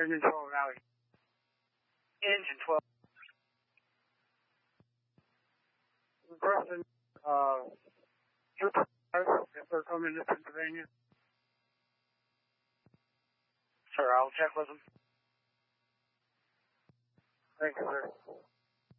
Engine 12 Valley. Engine 12. Requesting, if they're coming to Pennsylvania. Sir, I'll check with them. Thank you, sir.